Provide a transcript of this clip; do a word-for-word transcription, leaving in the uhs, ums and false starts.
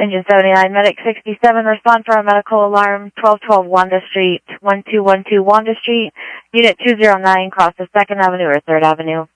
Engine seventy-nine, Medic sixty-seven, respond for a medical alarm, twelve twelve Wanda Street, one two one two Wanda Street, Unit two zero nine, cross the second Avenue or third Avenue.